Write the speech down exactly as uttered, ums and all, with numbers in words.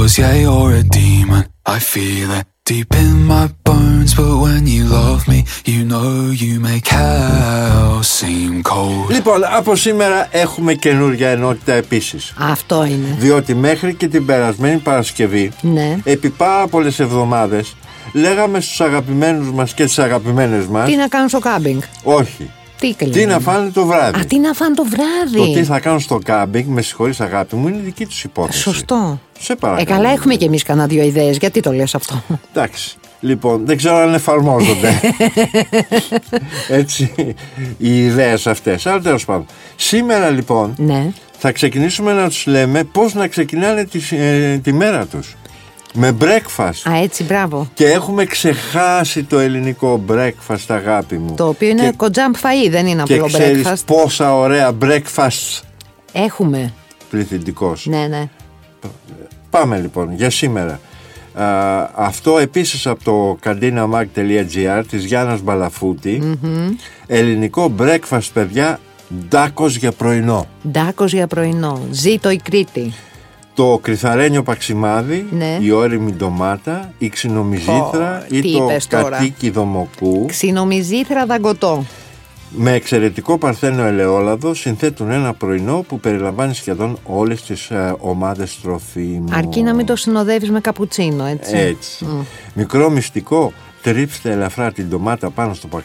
Cause yeah, you're a demon, I feel it deep in my bones. But when you love me, you know you make hell seem cold. Λοιπόν, από σήμερα έχουμε καινούργια ενότητα επίσης. Αυτό είναι. Διότι μέχρι και την περασμένη Παρασκευή, ναι, επί πάρα πολλές εβδομάδες, λέγαμε στους αγαπημένους μας και τις αγαπημένες μας, τι να κάνουν στο κάμπινγκ. Όχι. Τι, τι να φάνε το βράδυ. Α, τι να φάνε το βράδυ. Το τι θα κάνουν στο κάμπινγκ, με συγχωρείς αγάπη μου, είναι δική τους υπόθεση. Σωστό. Σε παρακαλώ. Ε, καλά, έχουμε κι εμείς κανένα δύο ιδέες. Γιατί το λες αυτό? Εντάξει. Λοιπόν, δεν ξέρω αν εφαρμόζονται έτσι οι ιδέες αυτές. Αλλά τέλος πάντων. Σήμερα λοιπόν, ναι, θα ξεκινήσουμε να τους λέμε πώς να ξεκινάνε τη, ε, τη μέρα τους. Με breakfast. Α, έτσι, μπράβο. Και έχουμε ξεχάσει το ελληνικό breakfast, αγάπη μου. Το οποίο είναι και... κοτζάμπ φαΐ, δεν είναι απλό breakfast. Και ξέρεις πόσα ωραία breakfast έχουμε. Πληθυντικός. Ναι, ναι. Πάμε λοιπόν για σήμερα. Α, αυτό επίσης από το καντίναμag τελεία τζι άρ της Γιάννας Μπαλαφούτη. Mm-hmm. Ελληνικό breakfast, παιδιά. Ντάκος για πρωινό. Ντάκος για πρωινό. Ζήτω η Κρήτη. Το κρυθαρένιο παξιμάδι, ναι, η όριμη ντομάτα, η ξινομυζήθρα oh, ή το κατοίκι δομοκού. Ξινομυζήθρα δαγκωτό. Με εξαιρετικό παρθένο ελαιόλαδο συνθέτουν ένα πρωινό που περιλαμβάνει σχεδόν όλες τις ε, ομάδες τροφίμων. Αρκεί να μην το συνοδεύεις με καπουτσίνο, έτσι. Έτσι. Mm. Μικρό μυστικό, τρίψτε ελαφρά την ντομάτα πάνω στο